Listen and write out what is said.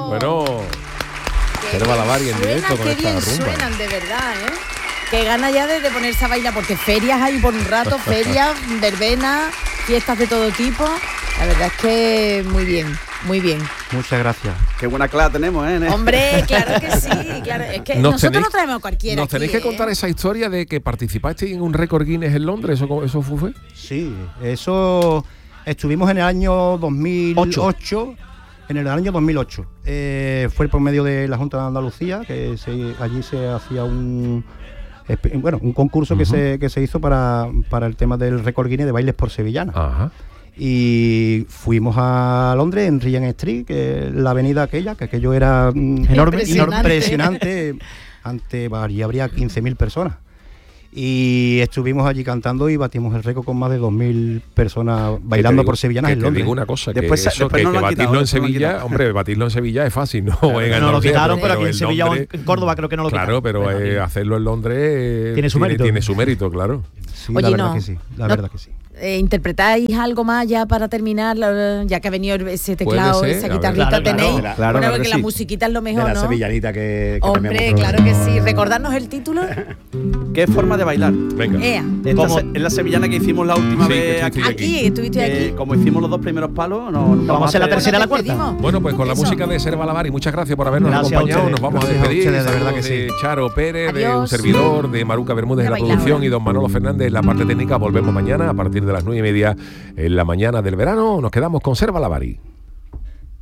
Bueno, Serva Lavari en directo con esta rumba. Suenan, de verdad, ¿eh? Que gana ya de ponerse a bailar, porque ferias hay por un rato, ferias, verbenas, fiestas de todo tipo. La verdad es que muy bien, muy bien. Muchas gracias. Qué buena clase tenemos, ¿eh? Hombre, claro que sí, claro. Es que nosotros no traemos a cualquiera. Nos tenéis aquí, que contar esa historia de que participasteis en un récord Guinness en Londres. ¿Eso fue? Sí, eso estuvimos en el año 2008. En el año 2008. Fue por medio de la Junta de Andalucía, que allí se hacía un concurso que se hizo para el tema del récord Guinness de bailes por sevillana. Ajá. Y fuimos a Londres, en Regent Street, que la avenida aquella, que aquello era enorme, impresionante. Allí habría 15.000 personas. Y estuvimos allí cantando y batimos el récord con más de 2.000 personas bailando por sevillanas en Londres. Te digo una cosa, después que batirlo en Sevilla, hombre, batirlo en Sevilla es fácil, ¿no? No lo quitaron, pero aquí en Sevilla o en Córdoba creo que no lo quitaron. Claro, pero hacerlo en Londres tiene su mérito, claro. Sí, oye, la verdad que sí. ¿Interpretáis algo más ya para terminar? Ya que ha venido ese teclado, esa guitarrita tenéis. Claro, porque sí. la musiquita es lo mejor, de la ¿no? sevillanita que hombre, claro que sí. ¿Recordarnos el título? ¿Qué forma de bailar? Venga. Es la sevillana que hicimos la última vez aquí. ¿Estuviste aquí? Como hicimos los dos primeros palos, vamos a hacer la tercera y la cuarta. Bueno, pues con la música de Serva Lavari, muchas gracias por habernos acompañado. Nos vamos a despedir. De verdad que sí. De Charo Pérez, de un servidor, de Maruca Bermúdez en la producción y don Manolo Fernández en la parte técnica. Volvemos mañana a partir de las 9:30 en la mañana del verano. Nos quedamos con Serva Lavari.